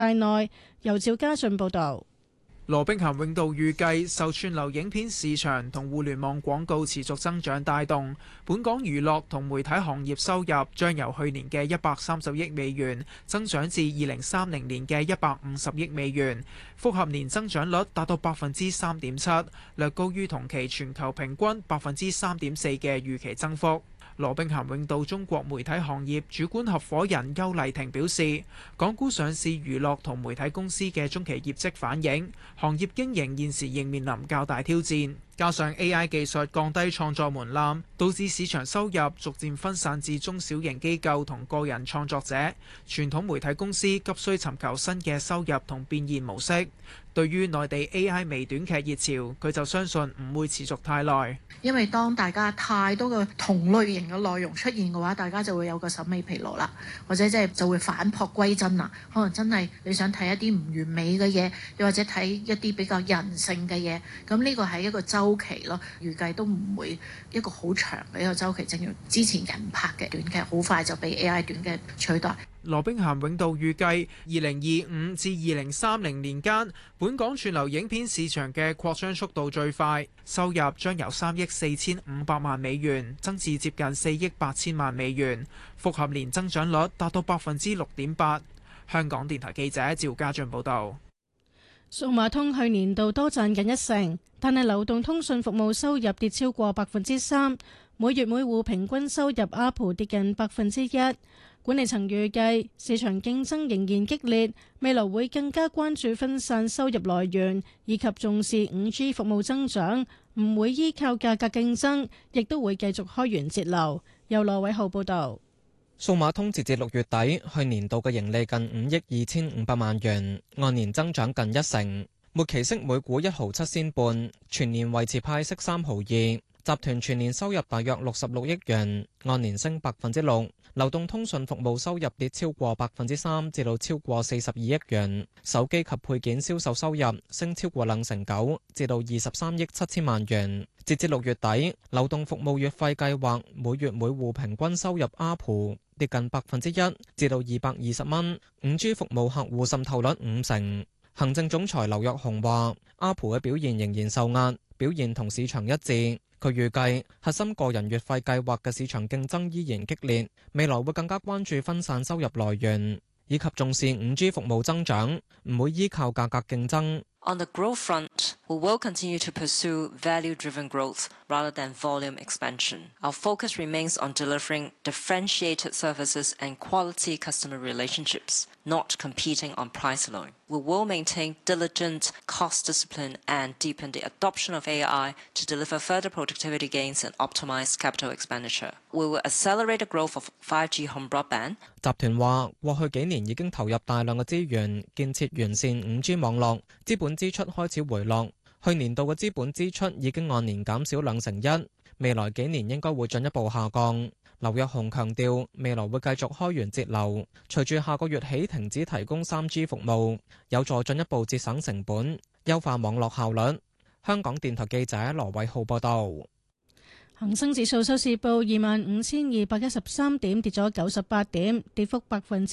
在內。由趙家俊報導。 羅兵咸永道預計受串流影片市場同互聯網廣告持續增長帶動，本港娛樂同媒體行業收入將由去年嘅130億美元增長至2030年嘅150億美元，複合年增長率達到3.7%，略高於同期全球平均3.4%嘅預期增幅。羅兵咸永道中國媒體行業主管合夥人邱麗婷表示，港股上市娛樂同媒體公司嘅中期業績反映，行業經營現時仍面臨較大挑戰，加上 AI 技術降低創作門檻，導致市場收入逐漸分散至中小型機構同個人創作者，傳統媒體公司急需尋求新嘅收入同變現模式。對於內地 AI 微短劇熱潮，佢就相信唔會持續太耐。 因為當大家太多嘅同類型嘅內容出現嘅話，大家就會有個審美疲勞啦，或者就會返璞歸真啦。可能真係你想睇一啲唔完美嘅嘢，又或者睇一啲比較人性嘅嘢，咁呢個係一個週期咯。預計都唔會一個好長嘅一個週期，正如之前人拍嘅短劇，好快就被 AI 短劇取代。 羅兵咸永道預計2025至2030年間，本港串流影片市場嘅擴張速度最快，收入將由3億4500萬美元增至接近4億8000萬美元，複合年增長率達到6.8%。香港電台記者趙家俊報導。 數碼通去年度多賺近1成，但係流動通訊服務收入跌超過3%，每月每戶平均收入 ARPU 跌近1%。管理層預計市場競爭仍然激烈，未來會更加關注分散收入來源，以及重視 5G 服務增長，唔會依靠價格競爭，亦都會繼續開源節流。由羅偉浩報導。 數碼通截至6月底，去年度嘅盈利近5億2500萬元，按年增長近1成，末期息每股1毫7仙半，全年維持派息3毫2。集團全年收入大約66億元，按年升6%。流動通訊服務收入跌超過3%，至到超過42億元。手機及配件銷售收入升超過2成9，至到23億7千萬元。截至6月底，流動服務月費計劃每月每戶平均收入 ARPU 跌近1%，至到220蚊。5G 服務客戶滲透率50%。行政總裁劉躍雄話：ARPU 嘅表現仍然受壓，表現同市場一致。佢預計核心個人月費計劃嘅市場競爭依然激烈，未來會更加關注分散收入來源，以及重視 5G 服務增長，唔會依靠價格競爭。 On the growth front, we will continue to pursue value-driven growth rather than volume expansion. Our focus remains on delivering differentiated services and quality customer relationships, not competing on price alone. We will maintain diligent cost discipline and deepen the adoption of AI to deliver further productivity gains and optimize capital expenditure. We will accelerate the growth of 5G home broadband. 集團話，過去幾年已經投入大量嘅資源建設完善 5G 網絡，資本支出開始回落。去年度嘅資本支出已經按年減少2成1，未來幾年應該會進一步下降。劉躍雄強調，未來會繼續開源節流，隨住下個月起停止提供 3G 服務，有助進一步節省成本，優化網絡效率。香港電台記者羅偉浩報道。 恒生指數收市報25,213點，跌咗98點，跌幅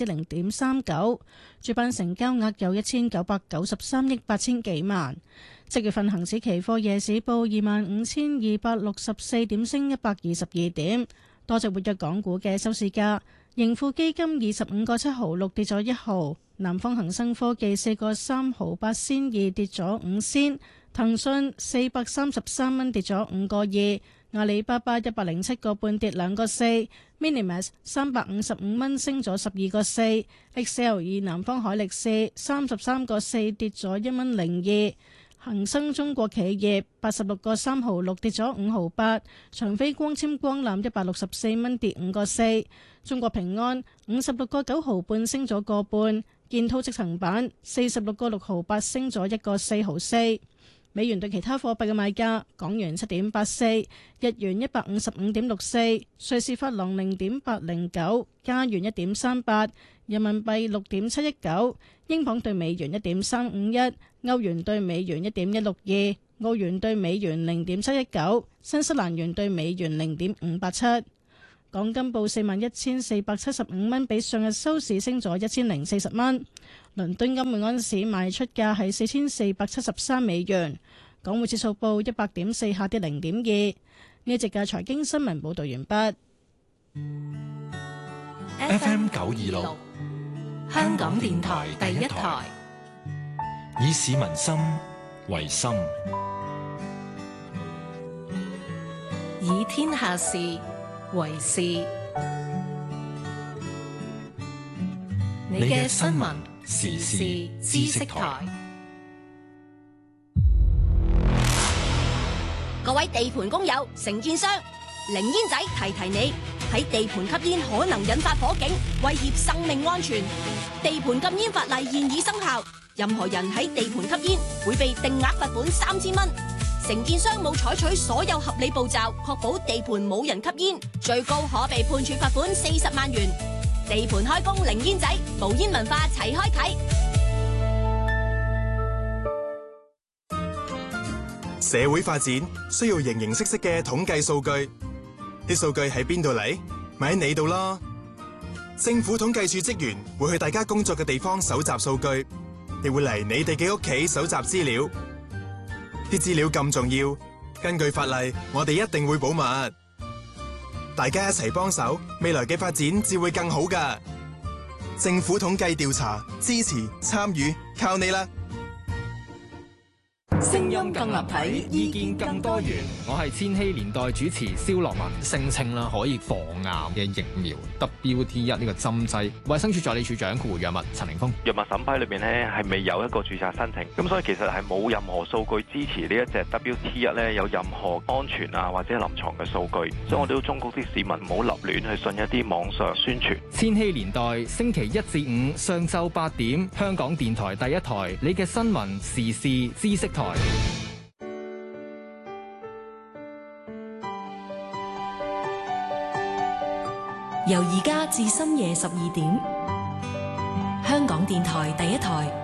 0.39%。主板成交額有1,993億8千幾萬。即月份恒指期貨夜市報25,264點，升122點。多隻活躍港股嘅收市價，盈富基金25個7毫6跌咗1毫，南方恒生科技4個3毫8仙2跌咗5仙，騰訊433蚊跌咗5個2。阿里巴巴107個半跌2個4 ，Minimax 355蚊升咗12個4 ，XL 南方海力士33個4跌咗1蚊02，恒生中國企業86個3毫6跌咗5毫8，長飛光纖光纜164蚊跌5個4，中國平安56個9毫半升咗個半，建滔積層板46個6毫8升咗1個4毫4。美元對其他貨幣嘅賣價：港元7.84，日元155.64，瑞士法郎0.809，加元1.38，人民幣6.719，英鎊對美元1.351，歐元對美元1.162，澳元對美元0.719，新西蘭元對美元0.587。 港金報41,475蚊，比上日收市升咗1040蚊。倫敦金每安士賣出價係4473美元。港匯指數報100.4，下跌0.2。呢一節嘅財經新聞報道完畢。 FM 926，香港電台第一台，以市民心為心， 以天下事為事。你嘅新聞時事知識台。 各位地盤工友、承建商，零煙仔提提你，喺地盤吸煙可能引發火警，威脅生命安全。地盤禁煙法例現已生效，任何人喺地盤吸煙會被定額罰款3000蚊。承建商冇採取所有合理步驟，確保地盤冇人吸煙，最高可被判處罰款40萬元。地盤開工零煙仔，無煙文化齊開啓。 社會發展需要形形色色嘅統計數據，啲數據喺邊度嚟？咪喺你度咯。政府統計處職員會去大家工作嘅地方搜集數據，亦會嚟你哋嘅屋企搜集資料。啲資料咁重要，根據法例，我哋一定會保密。大家一齊幫手，未來嘅發展至會更好㗎。政府統計調查，支持參與，靠你啦！ 聲音更立體，意見更多元。 我係千禧年代主持蕭樂文，聲稱啦可以防癌嘅疫苗 WT1 呢個針劑，衛生署助理署長括弧藥物陳凌峰。 藥物審批裏邊咧係未有一個註冊申請，咁所以其實係冇任何數據支持呢一隻 WT1 咧有任何安全啊或者臨床嘅數據，所以我哋都忠告啲市民唔好立亂去信一啲網上宣傳。 千禧年代星期1至5上晝8點，香港電台第一台，你嘅新聞時事知識台。 由而家至深夜12點，香港電台第一台